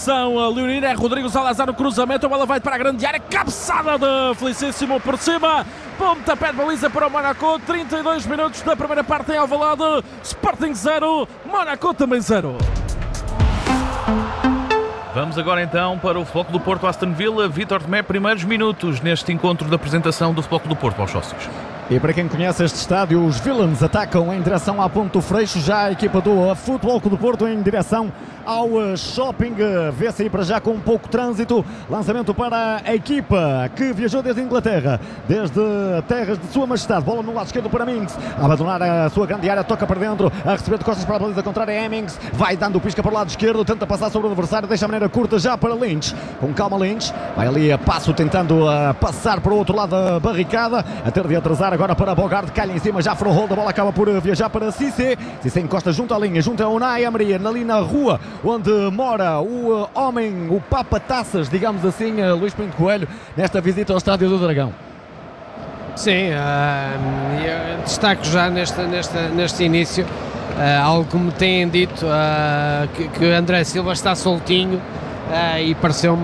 formação leonina. É Rodrigo Salazar no cruzamento, a bola vai para a grande área, cabeçada de Felicíssimo por cima, pontapé de baliza para o Mónaco. 32 minutos da primeira parte em Alvalade. Sporting 0, Mónaco também 0. Vamos agora então para o Futebol do Porto Aston Villa. Vítor Tomé, primeiros minutos neste encontro de apresentação do Futebol do Porto aos sócios. E para quem conhece este estádio, os Villains atacam em direção à Ponte do Freixo, já a equipa do Futebol Clube do Porto em direção ao shopping. Vê-se aí para já com um pouco trânsito. Lançamento para a equipa que viajou desde a Inglaterra, desde terras de Sua Majestade. Bola no lado esquerdo para Mings, a abandonar a sua grande área, toca para dentro, a receber de costas para a baliza contrária. Hemmings vai dando pisca para o lado esquerdo, tenta passar sobre o adversário, deixa a maneira curta já para Lynch. Com calma Lynch, vai ali a passo tentando passar para o outro lado da barricada, a ter de atrasar agora para Bogarde, calha em cima, já for hold, a bola acaba por viajar para Cissé. Cissé encosta junto à linha, junto a Unai Emery, ali na rua onde mora o homem, o Papa Taças, digamos assim, Luís Pinto Coelho, nesta visita ao Estádio do Dragão. Sim, eu destaco já neste início algo que me têm dito, que André Silva está soltinho, e pareceu-me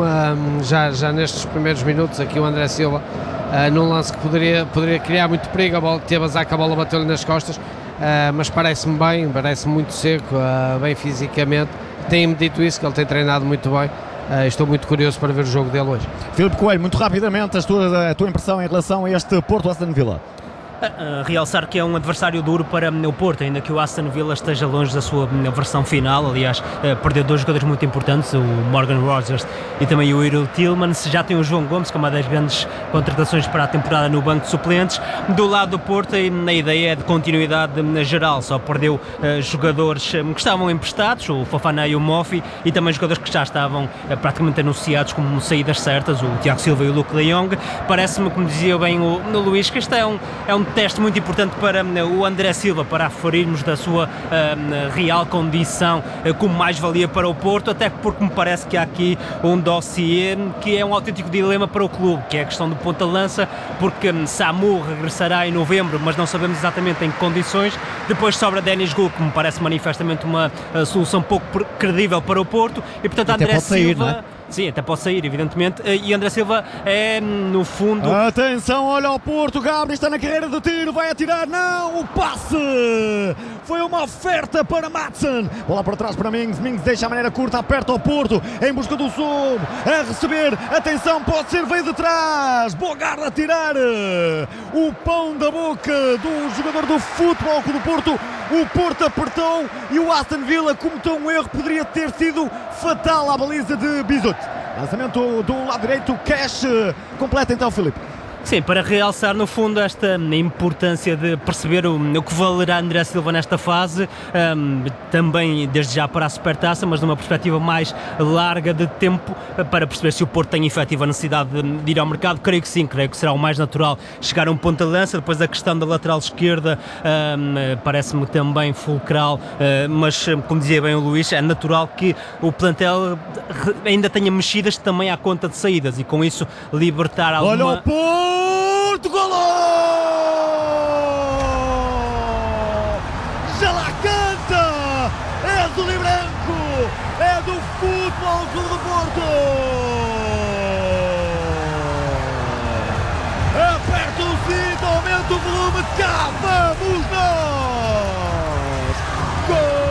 já nestes primeiros minutos aqui o André Silva num lance que poderia criar muito perigo. A bola teve azar que a bola bateu-lhe nas costas, mas parece-me bem, parece-me muito seco, bem fisicamente. Tem-me dito isso, que ele tem treinado muito bem. Estou muito curioso para ver o jogo dele hoje. Filipe Coelho, muito rapidamente a tua impressão em relação a este Porto Aston Villa. Realçar que é um adversário duro para o Porto, ainda que o Aston Villa esteja longe da sua versão final. Aliás, perdeu dois jogadores muito importantes, o Morgan Rogers e também o Yuri Tillmans. Já tem o João Gomes, que é uma das grandes contratações para a temporada no banco de suplentes. Do lado do Porto, a ideia é de continuidade geral, só perdeu jogadores que estavam emprestados, o Fofana e o Mofi, e também jogadores que já estavam praticamente anunciados como saídas certas, o Tiago Silva e o Luke de Jong. Parece-me, como dizia bem o Luís, que este é um teste muito importante para o André Silva, para aferirmos da sua real condição como mais-valia para o Porto, até porque me parece que há aqui um dossiê que é um autêntico dilema para o clube, que é a questão do ponta-lança, porque Samu regressará em novembro, mas não sabemos exatamente em que condições. Depois sobra Denis Gul, que me parece manifestamente uma solução pouco credível para o Porto, e portanto André Silva... Sair, não é? Sim, até pode sair, evidentemente. E André Silva é, no fundo... Atenção, olha o Porto, Gabriel está na carreira de tiro, vai atirar, não, o passe! Foi uma oferta para Madsen. Bola para trás para Mings, Mings deixa a maneira curta, aperta o Porto, em busca do sub, a receber, atenção, pode ser, veio de trás, Bogarde a tirar. O pão da boca do jogador do Futebol Clube do Porto. O Porto apertou e o Aston Villa cometeu um erro, poderia ter sido fatal à baliza de Bizot. Lançamento do lado direito, Cash completa então, Filipe. Sim, para realçar no fundo esta importância de perceber o que valerá André Silva nesta fase, também desde já para a Supertaça, mas numa perspectiva mais larga de tempo, para perceber se o Porto tem efetiva necessidade de ir ao mercado. Creio que sim, creio que será o mais natural chegar a um ponta-lança. Depois a questão da lateral esquerda parece-me também fulcral, mas como dizia bem o Luís, é natural que o plantel ainda tenha mexidas também à conta de saídas e com isso libertar alguma... Olha o Porto, golo! Já lá canta! É azul e branco! É do Futebol Clube do Porto! Aperta o cinto, aumenta o volume, cá vamos nós! Gol!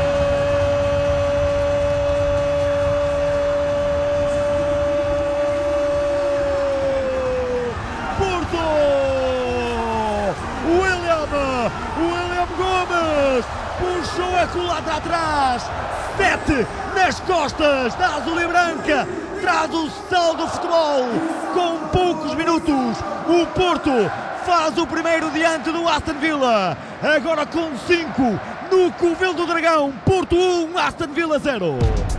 William Gomes puxou a colada atrás, 7 nas costas da azul e branca, traz o sal do futebol. Com poucos minutos o Porto faz o primeiro diante do Aston Villa, agora com 5 no Covil do Dragão. Porto 1, Aston Villa 0.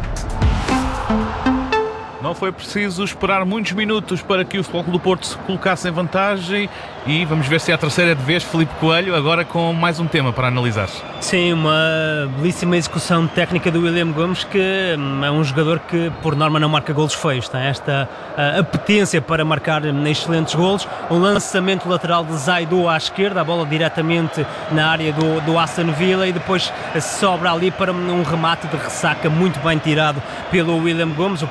Não foi preciso esperar muitos minutos para que o Futebol Clube do Porto se colocasse em vantagem e vamos ver se é a terceira de vez. Filipe Coelho, agora com mais um tema para analisar. Sim, uma belíssima execução técnica do William Gomes, que é um jogador que por norma não marca golos feios, tem esta apetência para marcar excelentes golos. Um lançamento lateral de Zaidu à esquerda, a bola diretamente na área do Aston Villa, e depois sobra ali para um remate de ressaca muito bem tirado pelo William Gomes.